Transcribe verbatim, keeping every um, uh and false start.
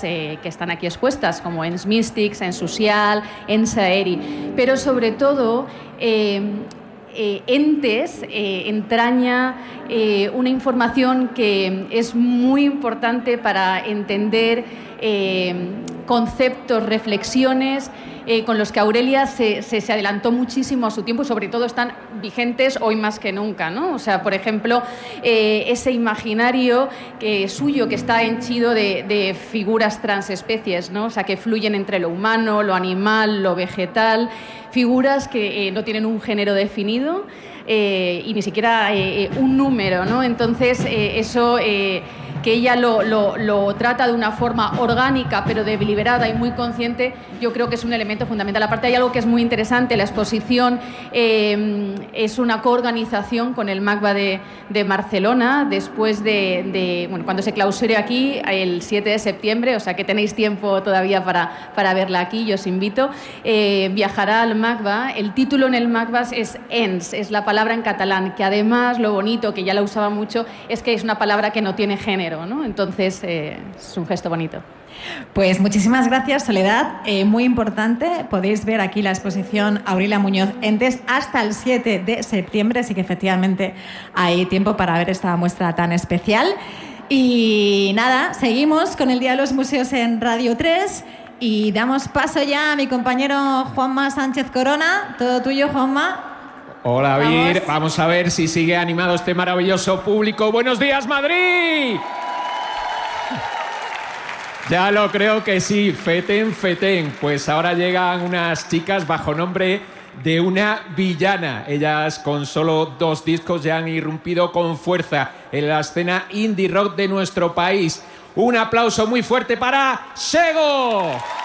obras eh, que están aquí expuestas, como Ens Místics, Ens Social, Ens Aeri, pero sobre todo eh, eh, Entes eh, entraña eh, una información que es muy importante para entender eh, conceptos, reflexiones eh, con los que Aurelia se, se, se adelantó muchísimo a su tiempo y sobre todo están vigentes hoy más que nunca, ¿no? O sea, por ejemplo, eh, ese imaginario que, suyo que está henchido de, de figuras transespecies, ¿no? O sea, que fluyen entre lo humano, lo animal, lo vegetal, figuras que eh, no tienen un género definido eh, y ni siquiera eh, un número, ¿no? Entonces, eh, eso... Eh, que ella lo, lo, lo trata de una forma orgánica, pero deliberada y muy consciente, yo creo que es un elemento fundamental. Aparte hay algo que es muy interesante, la exposición eh, es una coorganización con el MACBA de, de Barcelona, después de, de, bueno, cuando se clausure aquí, el siete de septiembre, o sea que tenéis tiempo todavía para, para verla aquí, yo os invito, eh, viajará al MACBA. El título en el MACBA es Ens, es la palabra en catalán, que además lo bonito, que ya la usaba mucho, es que es una palabra que no tiene género, ¿no? Entonces, eh, es un gesto bonito. Pues muchísimas gracias, Soledad. Eh, muy importante, podéis ver aquí la exposición Aurelia Muñoz Entes hasta el siete de septiembre, así que efectivamente hay tiempo para ver esta muestra tan especial. Y nada, seguimos con el Día de los Museos en Radio tres y damos paso ya a mi compañero Juanma Sánchez Corona. Todo tuyo, Juanma. Hola, Vir. Vamos. Vamos a ver si sigue animado este maravilloso público. ¡Buenos días, Madrid! Ya lo creo que sí. Feten, feten. Pues ahora llegan unas chicas bajo nombre de una villana. Ellas con solo dos discos ya han irrumpido con fuerza en la escena indie rock de nuestro país. Un aplauso muy fuerte para Sego.